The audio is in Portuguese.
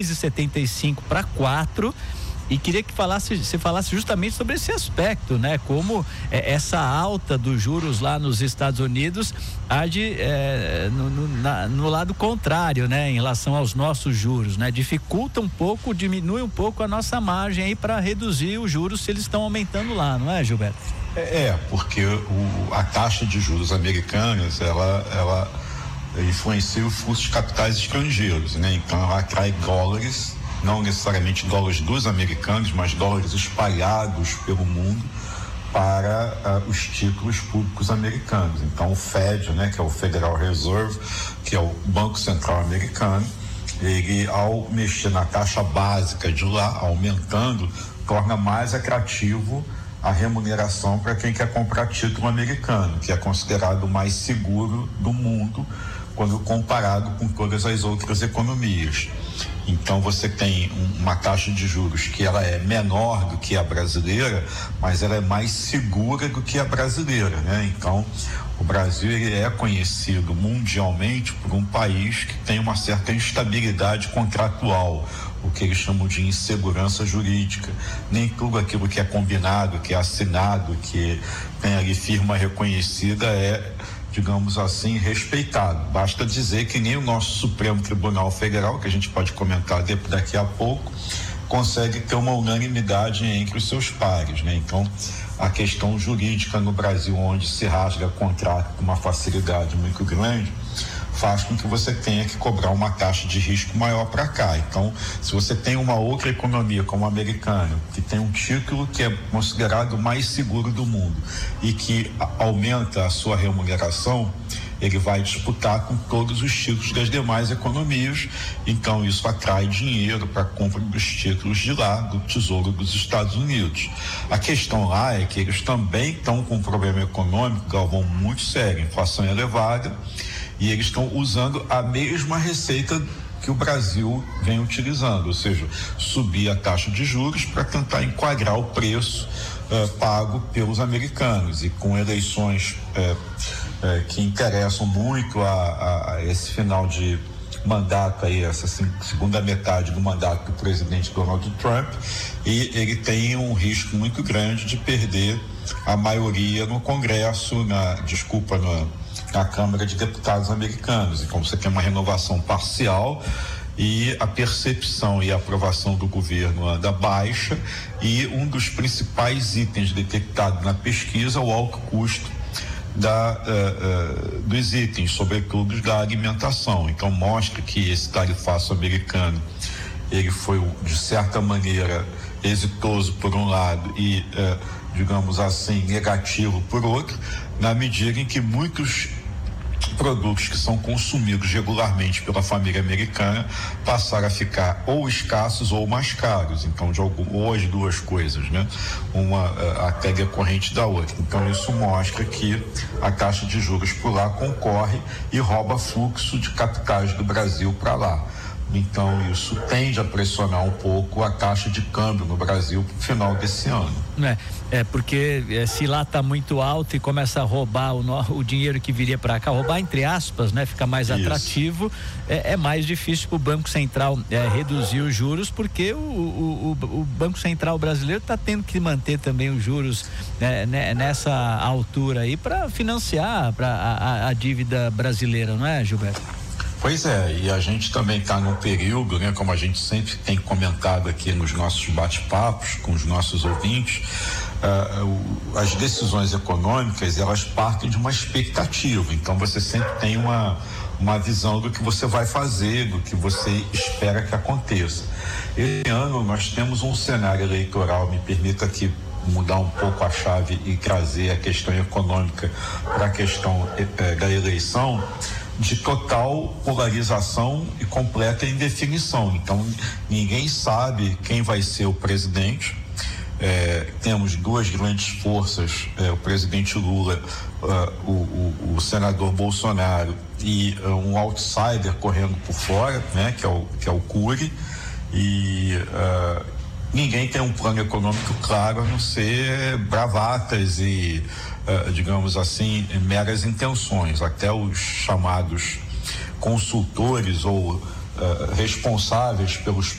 3,75 para 4. E queria que você falasse justamente sobre esse aspecto, né? Como essa alta dos juros lá nos Estados Unidos age no lado contrário, né? Em relação aos nossos juros, né? Dificulta um pouco, diminui um pouco a nossa margem aí para reduzir os juros se eles estão aumentando lá, não é, Gilberto? Porque a taxa de juros americanas, ela influencia o fluxo de capitais estrangeiros, né? Então ela atrai dólares, não necessariamente dólares dos americanos, mas dólares espalhados pelo mundo para os títulos públicos americanos. Então o Fed, né, que é o Federal Reserve, que é o Banco Central americano, ele, ao mexer na taxa básica de lá, aumentando, torna mais atrativo a remuneração para quem quer comprar título americano, que é considerado o mais seguro do mundo quando comparado com todas as outras economias. Então você tem uma taxa de juros que ela é menor do que a brasileira, mas ela é mais segura do que a brasileira, né? Então o Brasil, ele é conhecido mundialmente por um país que tem uma certa instabilidade contratual, o que eles chamam de insegurança jurídica. Nem tudo aquilo que é combinado, que é assinado, que tem ali firma reconhecida digamos assim, respeitado. Basta dizer que nem o nosso Supremo Tribunal Federal, que a gente pode comentar daqui a pouco, consegue ter uma unanimidade entre os seus pares, né? Então, a questão jurídica no Brasil, onde se rasga contrato com uma facilidade muito grande, faz com que você tenha que cobrar uma taxa de risco maior para cá. Então, se você tem uma outra economia como a americana, que tem um título que é considerado o mais seguro do mundo e que aumenta a sua remuneração, ele vai disputar com todos os títulos das demais economias. Então isso atrai dinheiro para a compra dos títulos de lá, do Tesouro dos Estados Unidos. A questão lá é que eles também estão com um problema econômico, Galvão, muito sério, inflação elevada, e eles estão usando a mesma receita que o Brasil vem utilizando, ou seja, subir a taxa de juros para tentar enquadrar o preço pago pelos americanos. E com eleições que interessam muito a esse final de mandato aí, essa segunda metade do mandato do presidente Donald Trump, e ele tem um risco muito grande de perder a maioria no Congresso, na Câmara de Deputados americanos. Então você tem uma renovação parcial e a percepção e a aprovação do governo anda baixa, e um dos principais itens detectados na pesquisa é o alto custo dos itens, sobretudo da alimentação. Então mostra que esse tarifaço americano, ele foi de certa maneira exitoso por um lado e digamos assim, negativo por outro, na medida em que muitos produtos que são consumidos regularmente pela família americana passaram a ficar ou escassos ou mais caros. Então, ou as duas coisas, né? Uma até decorrente da outra. Então, isso mostra que a taxa de juros por lá concorre e rouba fluxo de capitais do Brasil para lá. Então isso tende a pressionar um pouco a taxa de câmbio no Brasil no final desse ano. Porque se lá está muito alto e começa a roubar o dinheiro que viria para cá, roubar entre aspas, né? Fica mais atrativo, é mais difícil para o Banco Central reduzir os juros, porque o Banco Central brasileiro está tendo que manter também os juros nessa altura aí para financiar a dívida brasileira, não é, Gilberto? Pois é, e a gente também está num período, né, como a gente sempre tem comentado aqui nos nossos bate-papos com os nossos ouvintes, as decisões econômicas, elas partem de uma expectativa. Então você sempre tem uma visão do que você vai fazer, do que você espera que aconteça. Esse ano nós temos um cenário eleitoral, me permita aqui mudar um pouco a chave e trazer a questão econômica para a questão da eleição, de total polarização e completa indefinição. Então ninguém sabe quem vai ser o presidente. Temos duas grandes forças, o presidente Lula, o senador Bolsonaro e um outsider correndo por fora, né, que é o Cury, e ninguém tem um plano econômico claro, a não ser bravatas e digamos assim, meras intenções. Até os chamados consultores ou responsáveis pelos